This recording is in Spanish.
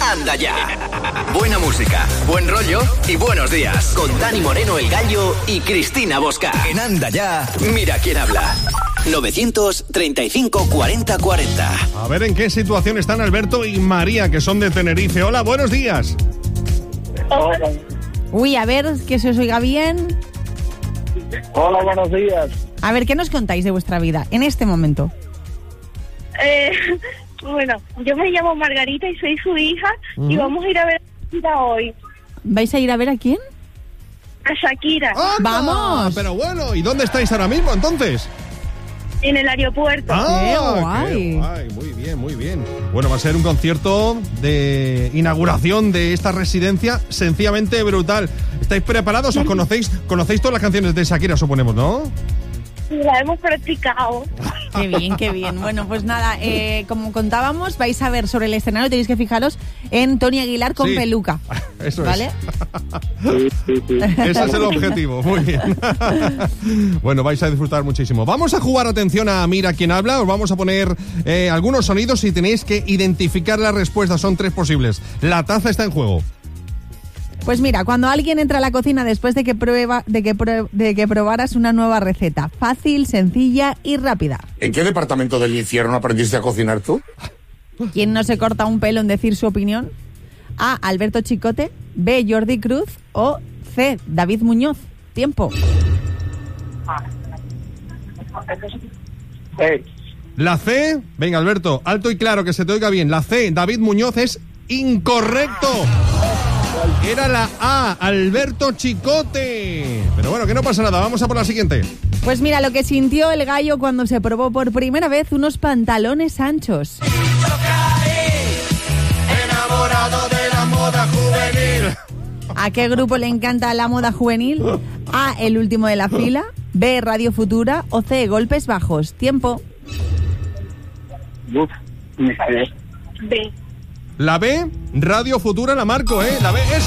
Anda Ya. Buena música, buen rollo y buenos días. Con Dani Moreno, el Gallo, y Cristina Bosca. En Anda Ya, mira quién habla. 935 40 40. A ver en qué situación están Alberto y María, que son de Tenerife. Hola, buenos días. Hola. Uy, a ver, que se os oiga bien. Hola, buenos días. A ver, ¿qué nos contáis de vuestra vida en este momento? Bueno, yo me llamo Margarita y soy su hija y vamos a ir a ver a Shakira hoy. ¿Vais a ir a ver a quién? A Shakira. ¡Anda! ¡Vamos! Pero bueno, ¿y dónde estáis ahora mismo entonces? En el aeropuerto. ¡Qué guay! ¡Qué guay! Muy bien, muy bien. Bueno, va a ser un concierto de inauguración de esta residencia sencillamente brutal. ¿Estáis preparados? ¿Os conocéis todas las canciones de Shakira, suponemos, no? La hemos practicado. Qué bien, qué bien. Bueno, pues nada, como contábamos, vais a ver sobre el escenario, tenéis que fijaros en Tony Aguilar con Sí. peluca. Eso ¿vale? es. Ese es el objetivo, muy bien. Bueno, vais a disfrutar muchísimo. Vamos a jugar, atención a Mira quién habla. Os vamos a poner algunos sonidos y tenéis que identificar la respuesta. Son 3 posibles. La taza está en juego. Pues mira, cuando alguien entra a la cocina después de que probaras una nueva receta, fácil, sencilla y rápida. ¿En qué departamento del infierno aprendiste a cocinar tú? ¿Quién no se corta un pelo en decir su opinión? A, Alberto Chicote, B, Jordi Cruz o C, David Muñoz. Tiempo. La C, venga Alberto, alto y claro, que se te oiga bien. La C, David Muñoz, es incorrecto. Era la A, Alberto Chicote. Pero bueno, que no pasa nada, vamos a por la siguiente. Pues mira lo que sintió el Gallo cuando se probó por primera vez unos pantalones anchos. Enamorado de la moda juvenil. ¿A qué grupo le encanta la moda juvenil? A, El Último de la Fila, B, Radio Futura o C, Golpes Bajos. Tiempo. B. La B, Radio Futura, la marco, ¿eh? La B es